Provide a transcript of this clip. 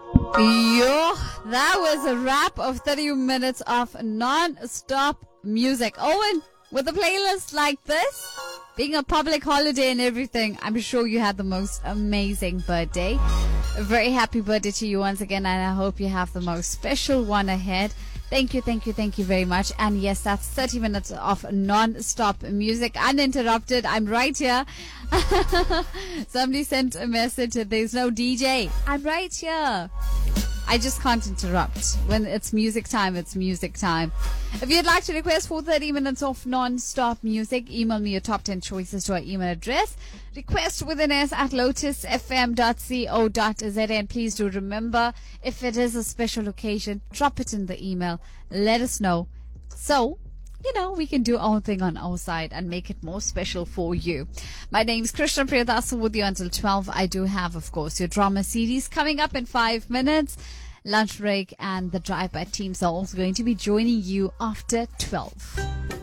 Yo, that was a wrap of 30 minutes of non-stop music. Owen, with a playlist like this, being a public holiday and everything, I'm sure you had the most amazing birthday. A very happy birthday to you once again, and I hope you have the most special one ahead. Thank you very much. And yes, that's 30 minutes of non-stop music, uninterrupted. I'm right here. Somebody sent a message that there's no DJ. I'm right here. I just can't interrupt. When it's music time, it's music time. If you'd like to request for 30 minutes of non-stop music, email me your top 10 choices to our email address. Request with an S at lotusfm.co.za. And please do remember, if it is a special occasion, drop it in the email. Let us know. So, we can do our thing on our side and make it more special for you. My name is Krishna Priyadasa with you until 12. I do have, of course, your drama series coming up in 5 minutes. Lunch break and the drive-by teams are also going to be joining you after 12.